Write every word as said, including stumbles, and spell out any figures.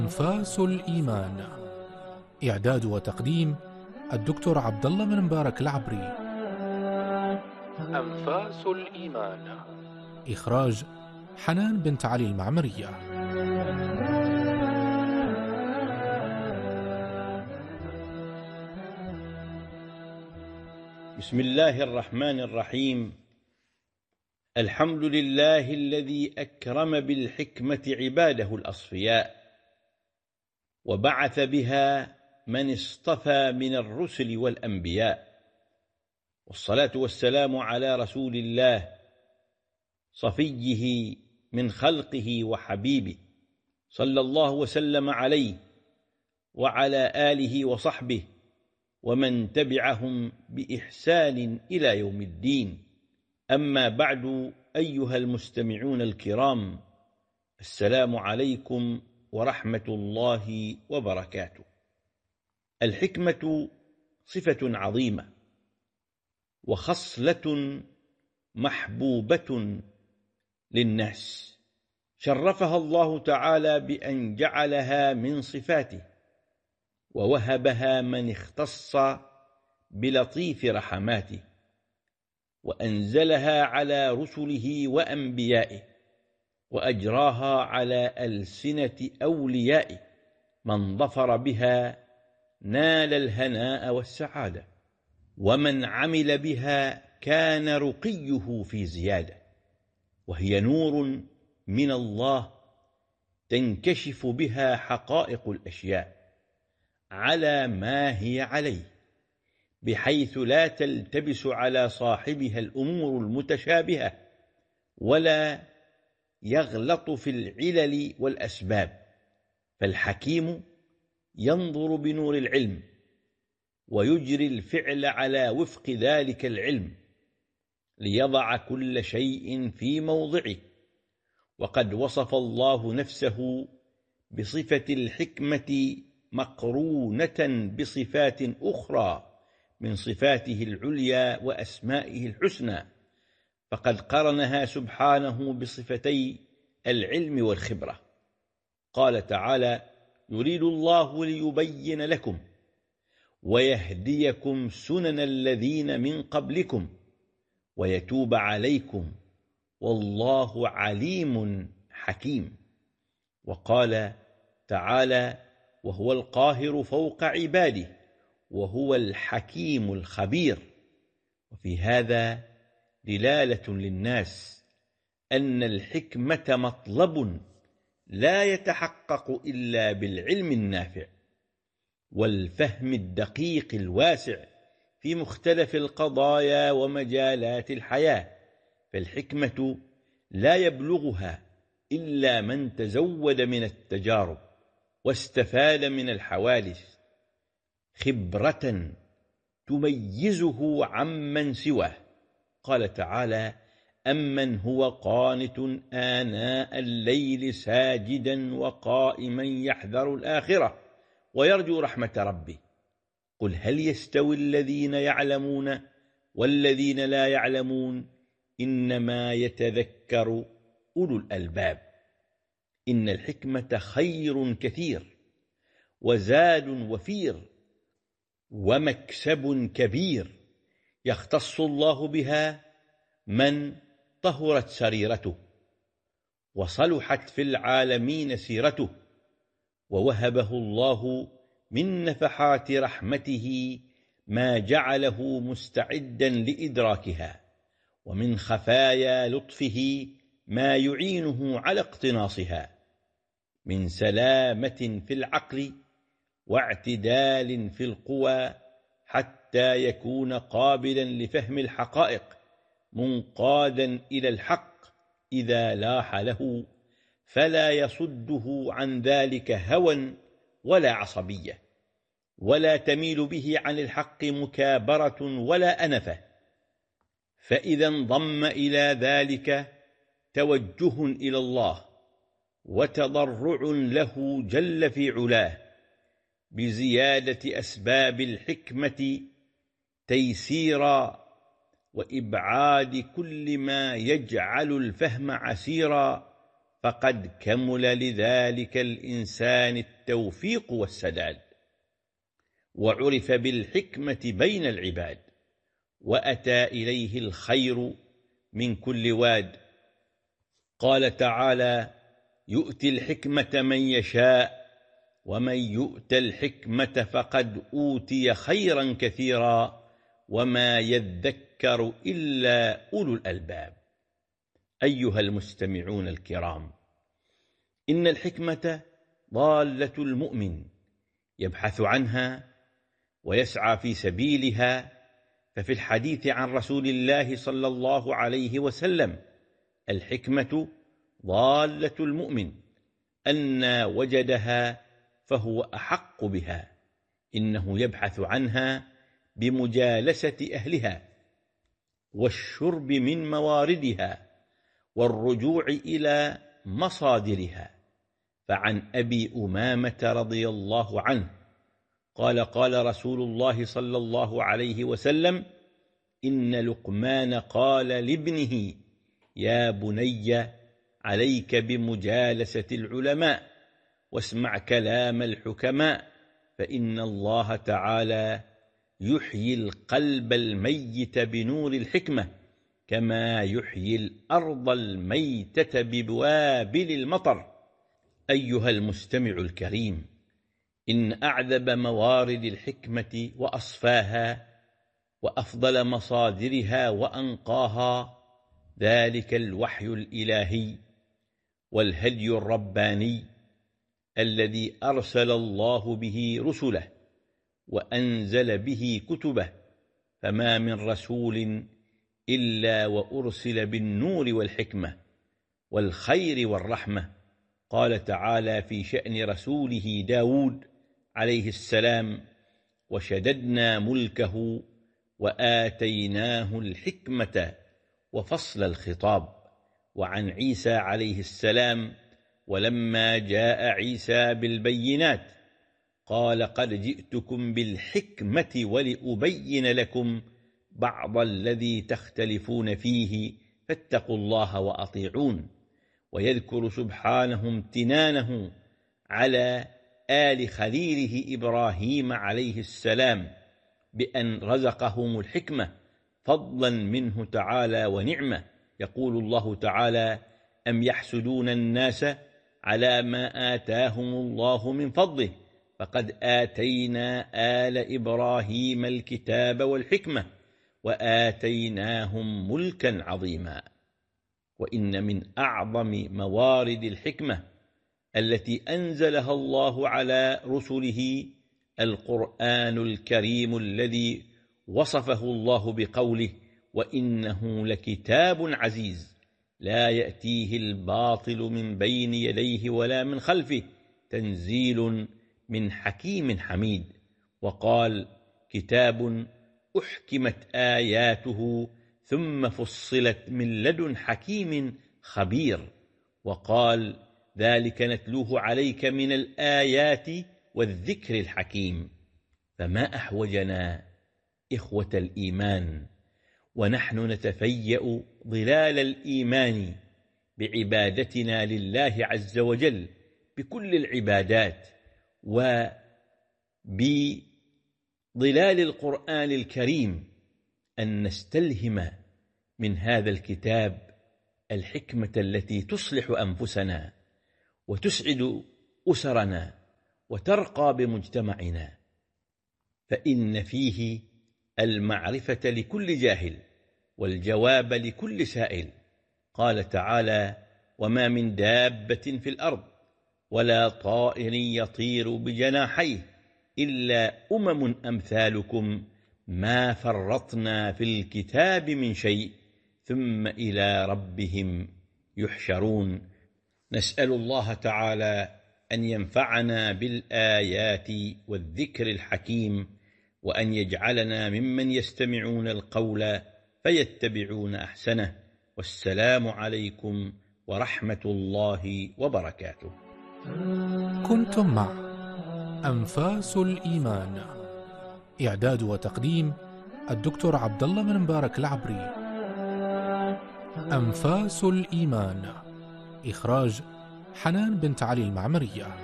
أنفاس الإيمان. إعداد وتقديم الدكتور عبد الله بن مبارك العبري. أنفاس الإيمان. إخراج حنان بنت علي المعمرية. بسم الله الرحمن الرحيم. الحمد لله الذي أكرم بالحكمة عباده الأصفياء، وبعث بها من اصطفى من الرسل والأنبياء، والصلاة والسلام على رسول الله صفيه من خلقه وحبيبه، صلى الله وسلم عليه وعلى آله وصحبه ومن تبعهم بإحسان إلى يوم الدين. أما بعد، أيها المستمعون الكرام، السلام عليكم ورحمة الله وبركاته. الحكمة صفة عظيمة وخصلة محبوبة للناس، شرفها الله تعالى بأن جعلها من صفاته، ووهبها من اختص بلطيف رحماته، وأنزلها على رسله وأنبيائه، وأجراها على ألسنة أوليائه. من ظفر بها نال الهناء والسعادة، ومن عمل بها كان رقيه في زيادة. وهي نور من الله تنكشف بها حقائق الأشياء على ما هي عليه، بحيث لا تلتبس على صاحبها الأمور المتشابهة، ولا يغلط في العلل والأسباب. فالحكيم ينظر بنور العلم، ويجري الفعل على وفق ذلك العلم، ليضع كل شيء في موضعه. وقد وصف الله نفسه بصفة الحكمة مقرونة بصفات أخرى من صفاته العليا وأسمائه الحسنى، فقد قرنها سبحانه بصفتي العلم والخبرة. قال تعالى: يريد الله ليبين لكم ويهديكم سنن الذين من قبلكم ويتوب عليكم والله عليم حكيم. وقال تعالى: وهو القاهر فوق عباده وهو الحكيم الخبير. وفي هذا دلالة للناس أن الحكمة مطلب لا يتحقق إلا بالعلم النافع والفهم الدقيق الواسع في مختلف القضايا ومجالات الحياة. فالحكمة لا يبلغها إلا من تزود من التجارب واستفاد من الحوادث خبرة تميزه عمن سواه. قال تعالى: أمن هو قانت آناء الليل ساجدا وقائما يحذر الآخرة ويرجو رحمة ربه قل هل يستوي الذين يعلمون والذين لا يعلمون إنما يتذكر أولو الألباب. إن الحكمة خير كثير وزاد وفير ومكسب كبير، يختص الله بها من طهرت سريرته وصلحت في العالمين سيرته، ووهبه الله من نفحات رحمته ما جعله مستعدا لإدراكها، ومن خفايا لطفه ما يعينه على اقتناصها، من سلامة في العقل واعتدال في القوى، حتى يكون قابلا لفهم الحقائق، منقادا إلى الحق إذا لاح له، فلا يصده عن ذلك هوى ولا عصبية، ولا تميل به عن الحق مكابرة ولا أنفة. فإذا انضم إلى ذلك توجه إلى الله وتضرع له جل في علاه بزيادة أسباب الحكمة تيسيرا، وإبعاد كل ما يجعل الفهم عسيرا، فقد كمل لذلك الإنسان التوفيق والسداد، وعرف بالحكمة بين العباد، وأتى إليه الخير من كل واد. قال تعالى: يؤتي الحكمة من يشاء، ومن يؤت الحكمة فقد أوتي خيرا كثيرا، وما يذكر إلا أولو الألباب. أيها المستمعون الكرام، إن الحكمة ضالة المؤمن، يبحث عنها ويسعى في سبيلها. ففي الحديث عن رسول الله صلى الله عليه وسلم: الحكمة ضالة المؤمن، أن وجدها فهو أحق بها، إنه يبحث عنها بمجالسة أهلها، والشرب من مواردها، والرجوع إلى مصادرها. فعن أبي أمامة رضي الله عنه قال: قال رسول الله صلى الله عليه وسلم: إن لقمان قال لابنه: يا بني، عليك بمجالسة العلماء، واسمع كلام الحكماء، فإن الله تعالى يحيي القلب الميت بنور الحكمة، كما يحيي الأرض الميتة بوابل المطر. أيها المستمع الكريم، إن أعذب موارد الحكمة وأصفاها وأفضل مصادرها وأنقاها ذلك الوحي الإلهي والهدي الرباني الذي أرسل الله به رسله وأنزل به كتبه، فما من رسول إلا وأرسل بالنور والحكمة والخير والرحمة. قال تعالى في شأن رسوله داود عليه السلام: وشددنا ملكه وآتيناه الحكمة وفصل الخطاب. وعن عيسى عليه السلام: ولما جاء عيسى بالبينات قال: قد جئتكم بالحكمة ولأبين لكم بعض الذي تختلفون فيه، فاتقوا الله وأطيعون. ويذكر سبحانه امتنانه على آل خليله إبراهيم عليه السلام بأن رزقهم الحكمة فضلا منه تعالى ونعمة. يقول الله تعالى: أم يحسدون الناس على ما آتاهم الله من فضله، فقد آتينا آل إبراهيم الكتاب والحكمة وآتيناهم ملكا عظيما. وإن من أعظم موارد الحكمة التي أنزلها الله على رسله القرآن الكريم، الذي وصفه الله بقوله: وإنه لكتاب عزيز لا يأتيه الباطل من بين يديه ولا من خلفه، تنزيل من حكيم حميد. وقال: كتاب أحكمت آياته ثم فصلت من لدن حكيم خبير. وقال: ذلك نتلوه عليك من الآيات والذكر الحكيم. فما أحوجنا إخوة الإيمان ونحن نتفيأ ظلال الإيمان بعبادتنا لله عز وجل بكل العبادات، وبظلال القرآن الكريم، أن نستلهم من هذا الكتاب الحكمة التي تصلح أنفسنا وتسعد أسرنا وترقى بمجتمعنا، فإن فيه المعرفة لكل جاهل والجواب لكل سائل. قال تعالى: وما من دابة في الأرض ولا طائر يطير بجناحيه إلا أمم أمثالكم ما فرطنا في الكتاب من شيء ثم إلى ربهم يحشرون. نسأل الله تعالى أن ينفعنا بالآيات والذكر الحكيم، وأن يجعلنا ممن يستمعون القول فيتبعون أحسنه. والسلام عليكم ورحمة الله وبركاته. كنتم مع أنفاس الإيمان، إعداد وتقديم الدكتور عبد الله بن مبارك العبري. أنفاس الإيمان، إخراج حنان بنت علي المعمرية.